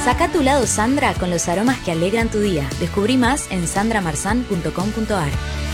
Saca tu lado Sandra con los aromas que alegran tu día. Descubrí más en sandramarzan.com.ar.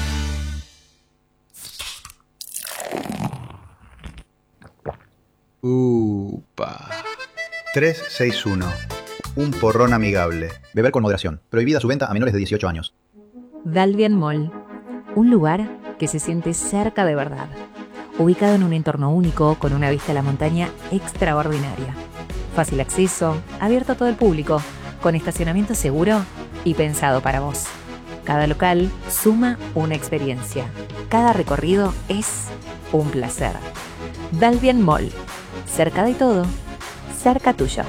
Upa. 361. Un porrón amigable. Beber con moderación. Prohibida su venta a menores de 18 años. Dalbian Mall. Un lugar que se siente cerca de verdad. Ubicado en un entorno único con una vista a la montaña extraordinaria. Fácil acceso, abierto a todo el público, con estacionamiento seguro y pensado para vos. Cada local suma una experiencia. Cada recorrido es un placer. Dalbian Mall. Cerca de todo, cerca tuyo.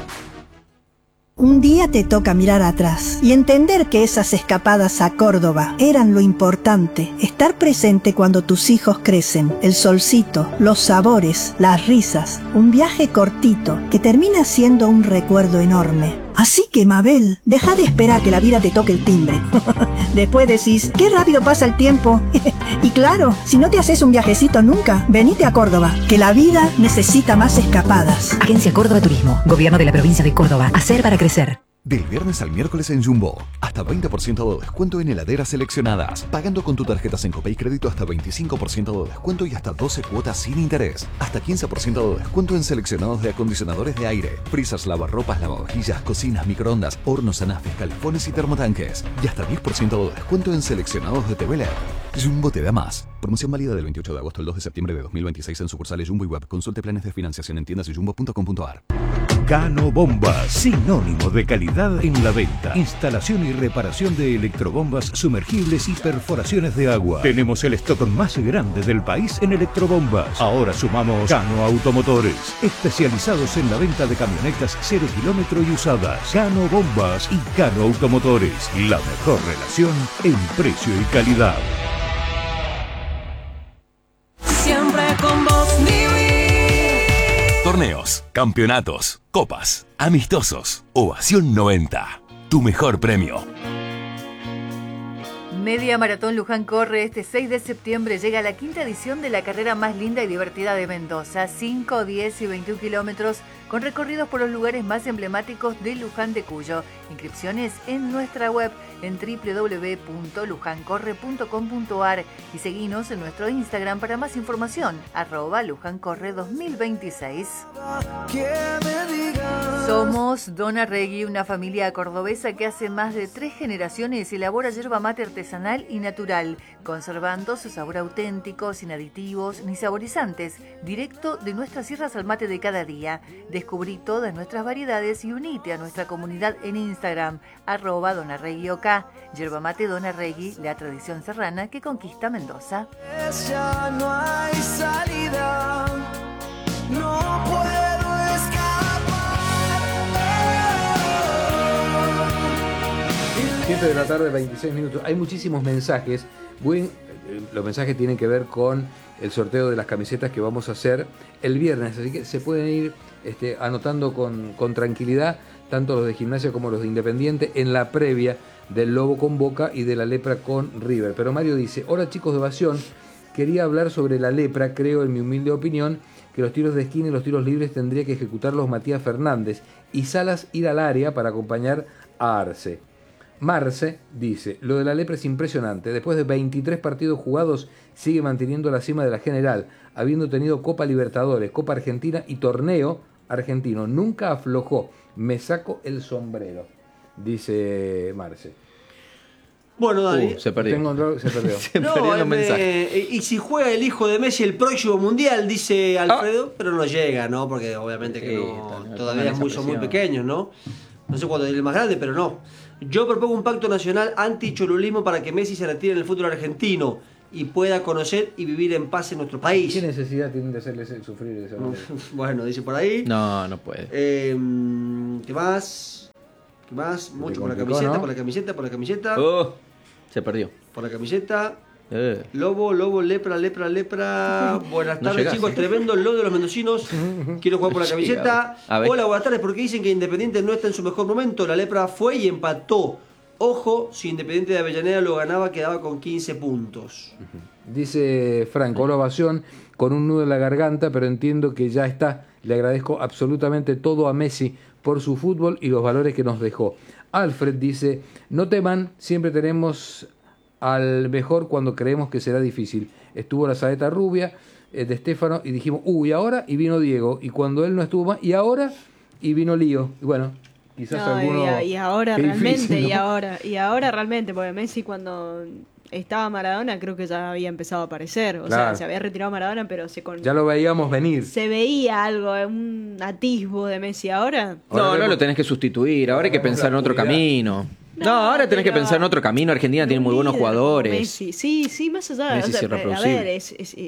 Un día te toca mirar atrás y entender que esas escapadas a Córdoba eran lo importante. Estar presente cuando tus hijos crecen, el solcito, los sabores, las risas. Un viaje cortito que termina siendo un recuerdo enorme. Así que, Mabel, deja de esperar que la vida te toque el timbre. Después decís, qué rápido pasa el tiempo. Y claro, si no te haces un viajecito nunca, venite a Córdoba, que la vida necesita más escapadas. Agencia Córdoba Turismo, Gobierno de la Provincia de Córdoba. Hacer para crecer. Del viernes al miércoles en Jumbo, hasta 20% de descuento en heladeras seleccionadas. Pagando con tu tarjeta Sencopay Crédito hasta 25% de descuento y hasta 12 cuotas sin interés. Hasta 15% de descuento en seleccionados de acondicionadores de aire, frisas, lavarropas, lavavajillas, cocinas, microondas, hornos, anafes, califones y termotanques. Y hasta 10% de descuento en seleccionados de TV LED. Jumbo te da más. Promoción válida del 28 de agosto al 2 de septiembre de 2026 en sucursales Jumbo y Web. Consulte planes de financiación en tiendas y jumbo.com.ar. Cano Bombas, sinónimo de calidad en la venta. Instalación y reparación de electrobombas sumergibles y perforaciones de agua. Tenemos el stock más grande del país en electrobombas. Ahora sumamos Cano Automotores, especializados en la venta de camionetas 0 kilómetro y usadas. Cano Bombas y Cano Automotores, la mejor relación en precio y calidad. Siempre con vos, Torneos, campeonatos, copas, amistosos. Ovación 90. Tu mejor premio. Media Maratón Luján corre este 6 de septiembre. Llega la quinta edición de la carrera más linda y divertida de Mendoza. 5, 10 y 21 kilómetros con recorridos por los lugares más emblemáticos de Luján de Cuyo. Inscripciones en nuestra web en www.lujancorre.com.ar y seguinos en nuestro Instagram para más información, @lujancorre2026. Somos Dona Regui, una familia cordobesa que hace más de 3 generaciones elabora yerba mate artesanal y natural, conservando su sabor auténtico, sin aditivos ni saborizantes, directo de nuestras sierras al mate de cada día. Descubrí todas nuestras variedades y unite a nuestra comunidad en Instagram, @DonaReguiOK. Yerba mate Dona Regui, la tradición serrana que conquista Mendoza. Ya no hay salida, no puedo escapar. 7 de la tarde, 26 minutos. Hay muchísimos mensajes. Los mensajes tienen que ver con el sorteo de las camisetas que vamos a hacer el viernes, así que se pueden ir anotando con tranquilidad, tanto los de Gimnasia como los de Independiente, en la previa del Lobo con Boca y de la Lepra con River. Pero Mario dice, hola chicos de Ovación, quería hablar sobre la Lepra. Creo, en mi humilde opinión, que los tiros de esquina y los tiros libres tendría que ejecutarlos Matías Fernández y Salas ir al área para acompañar a Arce. Marce dice, lo de la Lepra es impresionante. Después de 23 partidos jugados, sigue manteniendo la cima de la general, habiendo tenido Copa Libertadores, Copa Argentina y torneo argentino. Nunca aflojó. Me saco el sombrero, dice Marce. Bueno, Dani. Se perdió. Se perdió. Y si juega el hijo de Messi el próximo mundial, dice Alfredo, pero no llega, ¿no? Porque obviamente que todavía son muy pequeños, ¿no? No sé cuándo es el más grande, pero no. Yo propongo un pacto nacional anti-cholulismo para que Messi se retire en el fútbol argentino y pueda conocer y vivir en paz en nuestro país. ¿Qué necesidad tienen de hacerle sufrir de esa manera? Bueno, dice por ahí. No puede. ¿Qué más? Mucho por la camiseta, ¿no? por la camiseta. Se perdió. Por la camiseta. Lobo, lepra. Buenas tardes, chicos. Tremendo lo de los mendocinos. Quiero jugar por la camiseta. Hola, buenas tardes. Porque dicen que Independiente no está en su mejor momento. La Lepra fue y empató Ojo, si Independiente de Avellaneda lo ganaba, quedaba con 15 puntos. Dice Franco, una ovación con un nudo en la garganta, pero entiendo que ya está. Le agradezco absolutamente todo a Messi por su fútbol y los valores que nos dejó. Alfred dice, no teman, siempre tenemos al mejor cuando creemos que será difícil. Estuvo la saeta rubia de Estefano y dijimos, y ahora, y vino Diego. Y cuando él no estuvo más, y ahora, y vino Lío. Y bueno, quizás alguno... Y ahora qué realmente, difícil, ¿no? y ahora realmente, porque Messi cuando estaba Maradona creo que ya había empezado a aparecer. O Claro. sea, se había retirado Maradona, pero Ya lo veíamos venir. se veía algo, un atisbo de Messi. Ahora No lo tenés que sustituir, ahora hay que pensar en otro camino. No, ahora tenés que pensar en otro camino. Argentina tiene muy buenos jugadores. Messi, sí, más allá de Messi es a irreproducible. ver,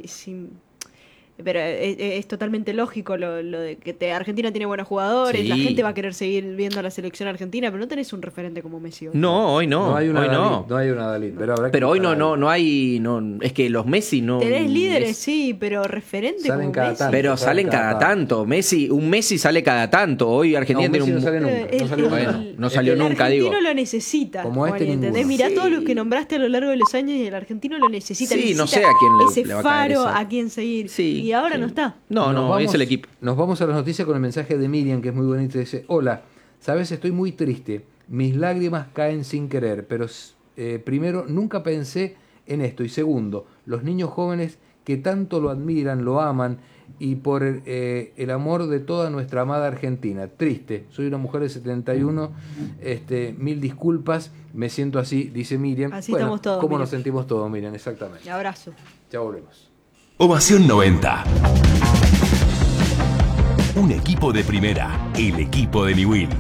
pero es totalmente lógico lo de que Argentina tiene buenos jugadores, Sí. la gente va a querer seguir viendo a la selección argentina, pero no tenés un referente como Messi hoy. No, hoy no. No hay una hoy Dalí, no. no hay una Dalí, Pero hoy no hay. No, es que los Messi no. Tenés líderes, es- sí, pero referente Salen como cada Messi. tanto. Pero salen cada tanto. Un Messi sale cada tanto. Hoy Argentina tiene un. No sale nunca. El- No salió Bueno, nunca. no salió el nunca, digo. argentino lo necesita. Como este Juan, ¿entendés? ninguno. Mirá Sí. todos los que nombraste a lo largo de los años y el argentino lo necesita. Sí, necesita no sé a quién ese le va a caer faro esa. a quién seguir. Sí, y ahora sí. no está. No, Nos es el equipo. Nos vamos a las noticias con el mensaje de Miriam, que es muy bonito. Dice, hola, sabes, estoy muy triste. Mis lágrimas caen sin querer, pero primero, nunca pensé en esto. Y segundo, los niños jóvenes que tanto lo admiran, lo aman, y por el amor de toda nuestra amada Argentina. Triste, soy una mujer de 71, mil disculpas, me siento así, dice Miriam. Así estamos todos, ¿Cómo Miriam. nos sentimos todos, Miriam? Exactamente. Abrazo. Ya volvemos. Ovación 90. Un equipo de primera, el equipo de Niwil.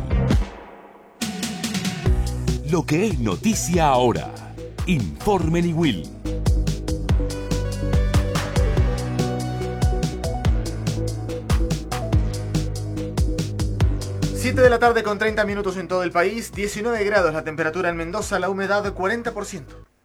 Lo que es noticia ahora. Informe Niwil. Siete de la tarde con 30 minutos en todo el país, 19 grados la temperatura en Mendoza, la humedad 40%.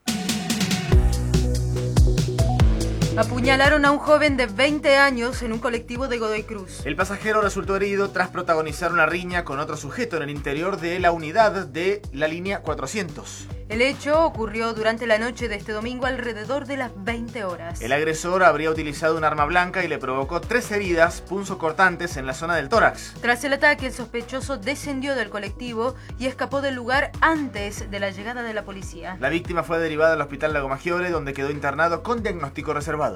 Apuñalaron a un joven de 20 años en un colectivo de Godoy Cruz. El pasajero resultó herido tras protagonizar una riña con otro sujeto en el interior de la unidad de la línea 400. El hecho ocurrió durante la noche de este domingo alrededor de las 20 horas. El agresor habría utilizado un arma blanca y le provocó 3 heridas punzocortantes en la zona del tórax. Tras el ataque, el sospechoso descendió del colectivo y escapó del lugar antes de la llegada de la policía. La víctima fue derivada al hospital Lago Maggiore, donde quedó internado con diagnóstico reservado.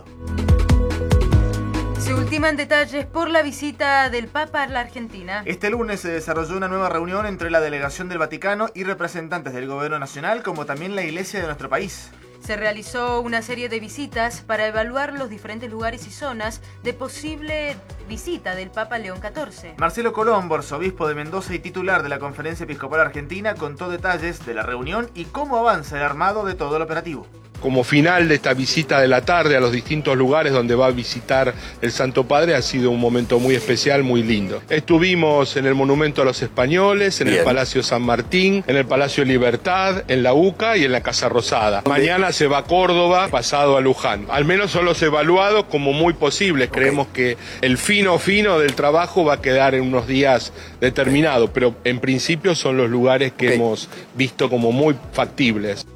Se ultiman detalles por la visita del Papa a la Argentina. Este lunes se desarrolló una nueva reunión entre la delegación del Vaticano y representantes del gobierno nacional, como también la iglesia de nuestro país. Se realizó una serie de visitas para evaluar los diferentes lugares y zonas de posible visita del Papa León XIV. Marcelo Colombo, arzobispo de Mendoza y titular de la Conferencia Episcopal Argentina, contó detalles de la reunión y cómo avanza el armado de todo el operativo. Como final de esta visita de la tarde a los distintos lugares donde va a visitar el Santo Padre, ha sido un momento muy especial, muy lindo. Estuvimos en el Monumento a los Españoles, en el Palacio San Martín, en el Palacio Libertad, en la UCA y en la Casa Rosada. Mañana se va a Córdoba, pasado a Luján. Al menos son los evaluados como muy posibles. Creemos que el fino del trabajo va a quedar en unos días determinados, pero en principio son los lugares que hemos visto como muy factibles.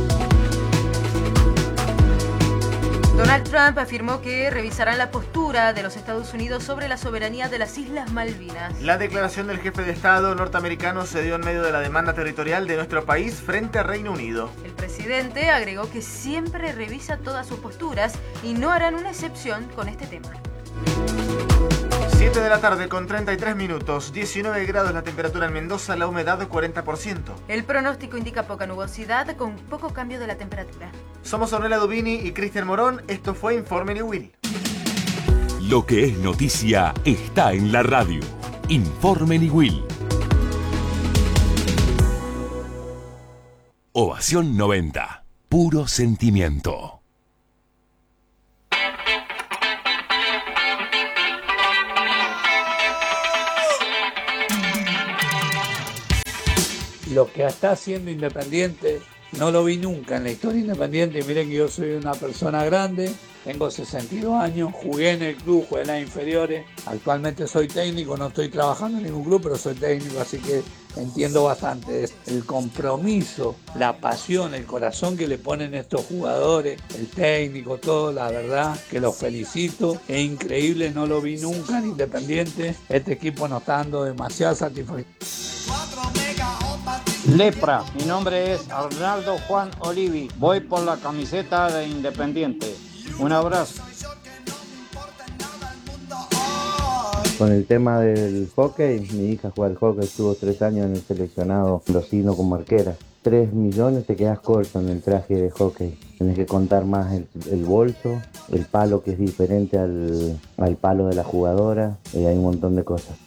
Donald Trump afirmó que revisarán la postura de los Estados Unidos sobre la soberanía de las Islas Malvinas. La declaración del jefe de Estado norteamericano se dio en medio de la demanda territorial de nuestro país frente al Reino Unido. El presidente agregó que siempre revisa todas sus posturas y no harán una excepción con este tema. 7 de la tarde con 33 minutos, 19 grados la temperatura en Mendoza, la humedad 40%. El pronóstico indica poca nubosidad con poco cambio de la temperatura. Somos Ornella Dubini y Cristian Morón, esto fue Informe Niwil. Lo que es noticia está en la radio. Informe Niwil. Ovación 90. Puro sentimiento. Lo que está haciendo Independiente no lo vi nunca en la historia Independiente. Miren que yo soy una persona grande, tengo 62 años, jugué en el club, jugué en las inferiores, actualmente soy técnico, no estoy trabajando en ningún club, pero soy técnico, así que entiendo bastante el compromiso, la pasión, el corazón que le ponen estos jugadores, el técnico, todo, la verdad que los felicito, es increíble, no lo vi nunca en Independiente, este equipo nos está dando demasiada satisfacción. Lepra, mi nombre es Arnaldo Juan Olivi, voy por la camiseta de Independiente. Un abrazo. Con el tema del hockey, mi hija juega al hockey, estuvo 3 años en el seleccionado Locino como arquera. 3 millones te quedas corto en el traje de hockey. Tenés que contar más el bolso, el palo que es diferente al palo de la jugadora, hay un montón de cosas.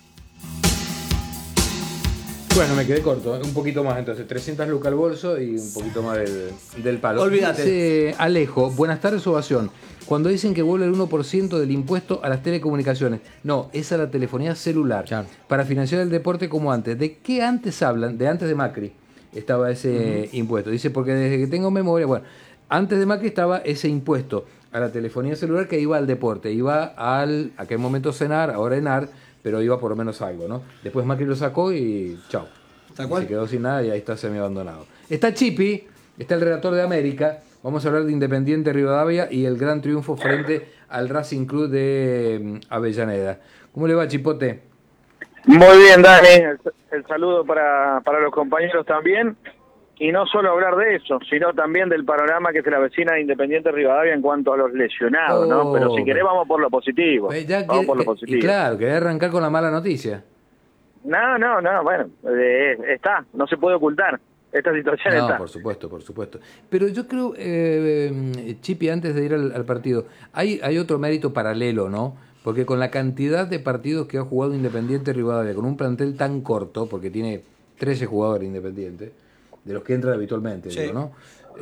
Bueno, me quedé corto, un poquito más entonces, 300 lucas al bolso y un poquito más del palo. Olvídate. Dice Alejo, buenas tardes, ovación. Cuando dicen que vuelve el 1% del impuesto a las telecomunicaciones, no, es a la telefonía celular, para financiar el deporte como antes. ¿De qué antes hablan? De antes de Macri estaba ese impuesto. Dice, porque desde que tengo memoria, bueno, antes de Macri estaba ese impuesto a la telefonía celular que iba al deporte, iba al, aquel momento CENAR, ahora ENAR, pero iba por lo menos algo, ¿no? Después Macri lo sacó y chao. Se quedó sin nada y ahí está semi-abandonado. Está Chipi, está el relator de América. Vamos a hablar de Independiente Rivadavia y el gran triunfo frente al Racing Club de Avellaneda. ¿Cómo le va, Chipote? Muy bien, Dani. El saludo para los compañeros también. Y no solo hablar de eso, sino también del panorama que se le avecina de Independiente Rivadavia en cuanto a los lesionados, ¿no? Pero si querés vamos por lo positivo. Vamos por lo positivo. Y claro, quería arrancar con la mala noticia. No, bueno, está, no se puede ocultar. Esta situación está. No, por supuesto. Pero yo creo, Chipi, antes de ir al partido, hay otro mérito paralelo, ¿no? Porque con la cantidad de partidos que ha jugado Independiente Rivadavia, con un plantel tan corto, porque tiene 13 jugadores Independiente, de los que entran habitualmente, sí. Digo, ¿no?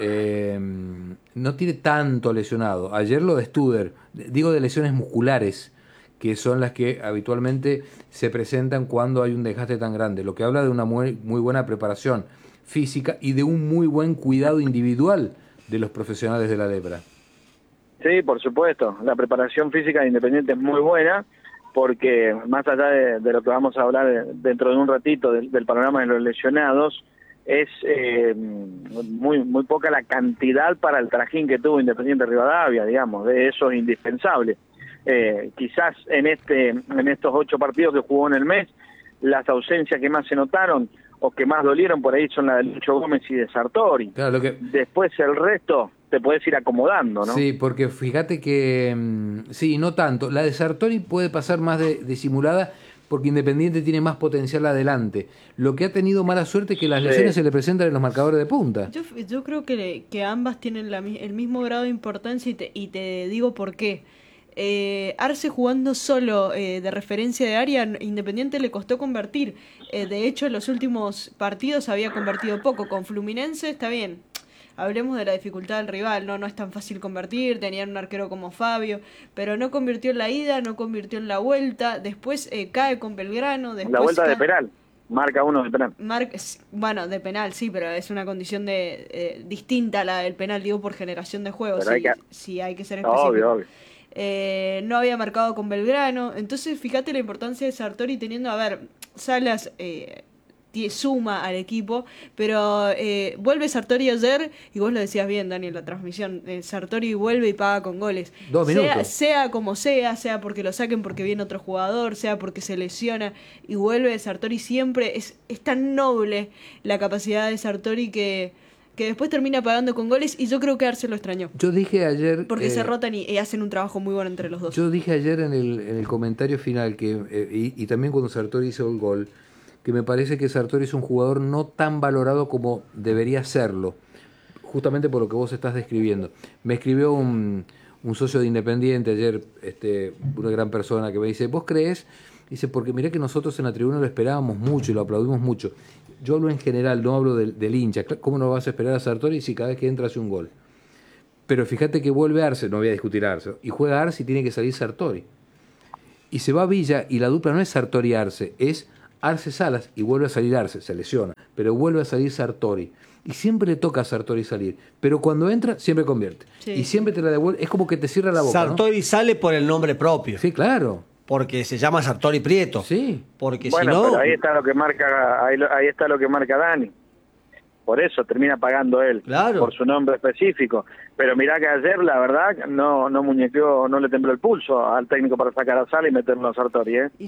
No tiene tanto lesionado. Ayer lo de Studer, digo de lesiones musculares, que son las que habitualmente se presentan cuando hay un desgaste tan grande, lo que habla de una muy buena preparación física y de un muy buen cuidado individual de los profesionales de la lepra. Sí, por supuesto, la preparación física de Independiente es muy buena, porque más allá de lo que vamos a hablar dentro de un ratito del panorama de los lesionados, es muy poca la cantidad para el trajín que tuvo Independiente Rivadavia, digamos, de eso es indispensable. Quizás en estos 8 partidos que jugó en el mes, las ausencias que más se notaron o que más dolieron por ahí son la de Lucho Gómez y de Sartori. Claro, después el resto te puedes ir acomodando, ¿no? Sí, porque fíjate que sí, no tanto. La de Sartori puede pasar más disimulada porque Independiente tiene más potencial adelante. Lo que ha tenido mala suerte es que las lesiones se le presentan en los marcadores de punta. Yo creo que ambas tienen el mismo grado de importancia y te digo por qué. Arce jugando solo de referencia de área, Independiente le costó convertir. De hecho, en los últimos partidos había convertido poco. Con Fluminense está bien. Hablemos de la dificultad del rival, no es tan fácil convertir, tenían un arquero como Fabio, pero no convirtió en la ida, no convirtió en la vuelta, después cae con Belgrano. Después la vuelta de penal, marca uno de penal. Bueno, de penal sí, pero es una condición distinta a la del penal, digo por generación de juego, sí, hay que ser específico. Obvio. No había marcado con Belgrano, entonces fíjate la importancia de Sartori teniendo, Salas suma al equipo, pero vuelve Sartori ayer, y vos lo decías bien, Dani, en la transmisión, Sartori vuelve y paga con goles. 2 minutos. Sea como sea porque lo saquen porque viene otro jugador, sea porque se lesiona, y vuelve Sartori siempre, es tan noble la capacidad de Sartori que después termina pagando con goles, y yo creo que Arce lo extrañó. Yo dije ayer... Porque se rotan y hacen un trabajo muy bueno entre los dos. Yo dije ayer en el comentario final, que y también cuando Sartori hizo el gol, que me parece que Sartori es un jugador no tan valorado como debería serlo, justamente por lo que vos estás describiendo. Me escribió un socio de Independiente ayer, una gran persona, que me dice, ¿vos creés? Dice, porque mirá que nosotros en la tribuna lo esperábamos mucho y lo aplaudimos mucho. Yo hablo en general, no hablo del hincha. ¿Cómo no vas a esperar a Sartori si cada vez que entra hace un gol? Pero fíjate que vuelve Arce, no voy a discutir Arce, y juega Arce y tiene que salir Sartori. Y se va Villa, y la dupla no es Sartori-Arce, es Arce Salas y vuelve a salir Arce, se lesiona, pero vuelve a salir Sartori. Y siempre le toca a Sartori salir, pero cuando entra siempre convierte. Sí. Y siempre te la devuelve, es como que te cierra la boca. Sartori sale por el nombre propio. Sí, claro. Porque se llama Sartori Prieto. Sí. Porque Bueno, si no... pero ahí está lo que marca, ahí está lo que marca Dani. Por eso termina pagando él, Claro. por su nombre específico. Pero mirá que ayer, la verdad, no muñequeó, no le tembló el pulso al técnico para sacar a Sala y meterlo a Sartori, ¿eh?